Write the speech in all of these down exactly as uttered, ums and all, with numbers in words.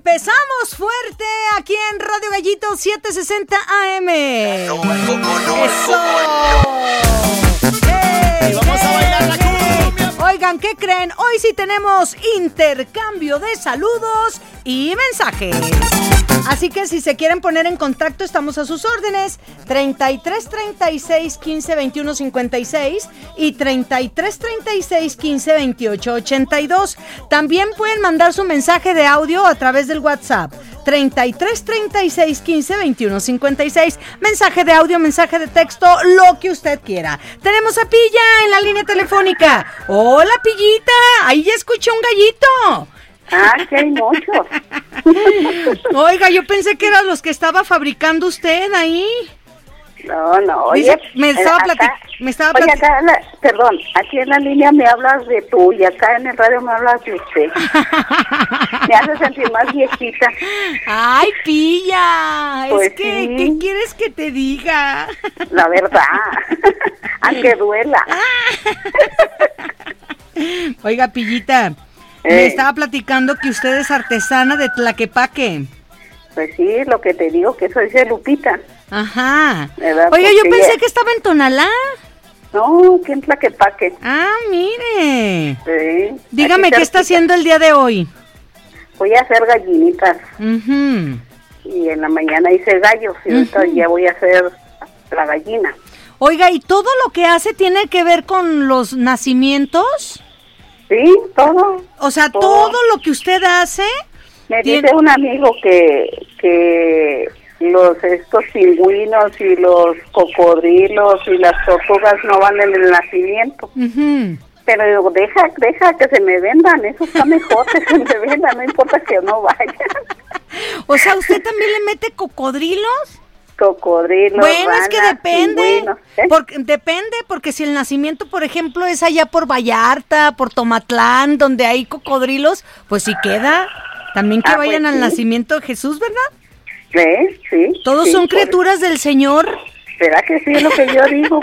Empezamos fuerte aquí en Radio Gallito setecientos sesenta A M. No, ¿cómo no? ¡Eso! ¡Ey! ¡Vamos a bailar la cumbia! Oigan, ¿qué creen? Hoy sí tenemos intercambio de saludos y mensajes. Así que si se quieren poner en contacto, estamos a sus órdenes. treinta y tres, treinta y seis, quince, veintiuno, cincuenta y seis y treinta y tres, treinta y seis, quince, veintiocho, ochenta y dos. También pueden mandar su mensaje de audio a través del WhatsApp. treinta y tres, treinta y seis, quince, veintiuno, cincuenta y seis. Mensaje de audio, mensaje de texto, lo que usted quiera. Tenemos a Pilla en la línea telefónica. Hola, Pillita. Ahí ya escuché un gallito. Ah, que hay muchos. Oiga, yo pensé que eran los que estaba fabricando usted ahí. No, no, oye. Dice, me estaba acá, platicando. Me estaba oye, platic- acá, en la, perdón, aquí en la línea me hablas de tú y acá en el radio me hablas de usted. Me hace sentir más viejita. Ay, Pilla, Pues es que, sí. ¿qué quieres que te diga? La verdad, aunque duela. Oiga, Pillita, me Ey. estaba platicando que usted es artesana de Tlaquepaque. Pues sí, lo que te digo, que soy de Lupita. Ajá. ¿Verdad? Oiga, yo Porque pensé ya- que estaba en Tonalá. No, ¿quién Tlaquepaque? Ah, mire. Sí. Dígame, Aquí ¿qué está cerquita. haciendo el día de hoy? Voy a hacer gallinitas Ujú. y en la mañana hice gallos y ahorita Ujú. ya voy a hacer la gallina. Oiga, ¿y todo lo que hace tiene que ver con los nacimientos? Sí, todo. O sea, Todo. todo lo que usted hace. Me Tiene- dice un amigo que, que los estos pingüinos y los cocodrilos y las tortugas no van en el nacimiento. Ujú. Pero digo, deja, deja que se me vendan, eso está mejor que se me vendan, no importa que no vayan. O sea, ¿usted también le mete cocodrilos? Cocodrilos, Bueno, es que ranas, depende. pingüinos, ¿eh? Porque, depende, porque si el nacimiento, por ejemplo, es allá por Vallarta, por Tomatlán, donde hay cocodrilos, pues sí queda. También que Ah, vayan pues al sí. nacimiento de Jesús, ¿verdad? ¿Ves? Sí. Todos sí, son por- criaturas del Señor. ¿Será que sí es lo que yo digo?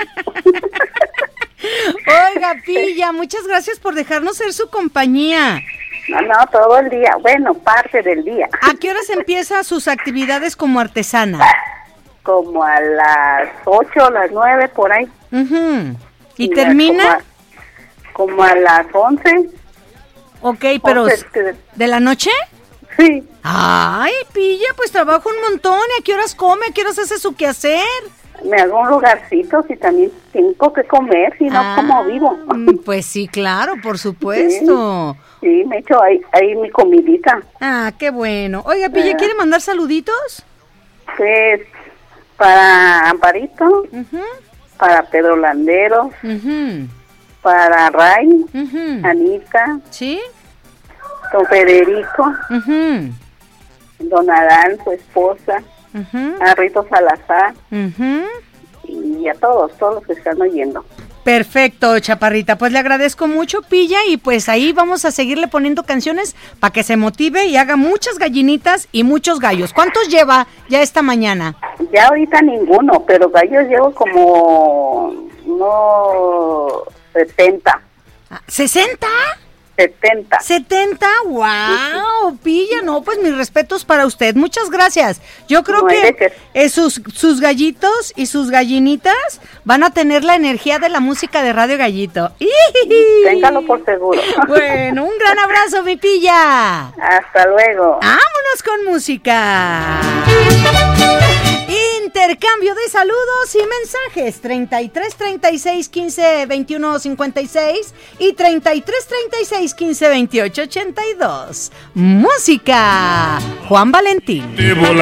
Oiga, Pilla, muchas gracias por dejarnos ser su compañía. No, no, todo el día, bueno, parte del día. ¿A qué horas empieza sus actividades como artesana? Como a las ocho, a las nueve, por ahí. Ujú. ¿Y ya termina? Como a, como a las once. Ok, pero once, que- ¿de la noche? Sí, Ay, Pilla, pues trabaja un montón. ¿Y a qué horas come? ¿A qué horas hace su quehacer? me hago un lugarcito si también tengo que comer, si no, Ah, como vivo. Pues sí, claro, por supuesto. Sí, me echo ahí, ahí mi comidita. Ah, qué bueno. Oiga, Pilla, Ah. ¿quiere mandar saluditos? Pues, para Amparito, Ujú, para Pedro Landeros, ujú, para Ray, ujú. Anita, ¿Sí? don Federico, Ujú, don Adán, su esposa, ujú, a Rito Salazar ujú. y a todos, todos los que están oyendo. Perfecto, Chaparrita. Pues le agradezco mucho, Pilla, y pues ahí vamos a seguirle poniendo canciones para que se motive y haga muchas gallinitas y muchos gallos. ¿Cuántos lleva ya esta mañana? Ya ahorita ninguno, pero gallos llevo como unos setenta. Ah, ¿sesenta? setenta. ¿setenta? ¡Wow! Pilla, no, pues mis respetos para usted. Muchas gracias. Yo creo No hay de que qué. eh, sus, sus gallitos y sus gallinitas van a tener la energía de la música de Radio Gallito. Téngalo por seguro. Bueno, un gran abrazo, mi Pilla. Hasta luego. Vámonos con música. Intercambio de saludos y mensajes. treinta y tres, treinta y seis, quince, veintiuno, cincuenta y seis y treinta y tres, treinta y seis, quince, veintiocho, ochenta y dos. Música. Juan Valentín.